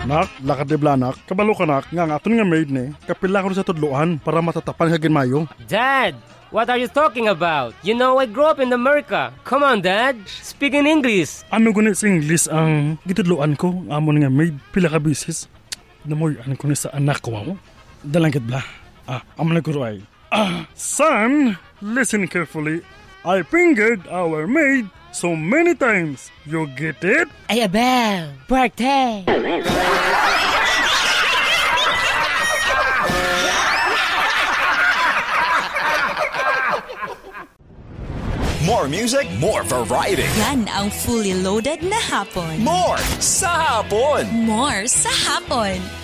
Nak, lakad di blanak, kabalo ka nak, nga aton nga maid ni, kapila ko sa tudloan para matatapan ka ginmayo. Dad, what are you talking about? You know I grew up in America. Come on, Dad. Speak in English. Ano gunit sa English ang gitudloan ko, amon nga maid, pila ka bisis. Namoy, ano ko sa anak ko mo? Dalangkit bla. Amon na kuruay. Son, listen carefully. I fingered our maid so many times. You get it? Ay, Abel. Birthday. More music, more variety. Yan ang fully loaded na hapon. More sa hapon. More sa hapon.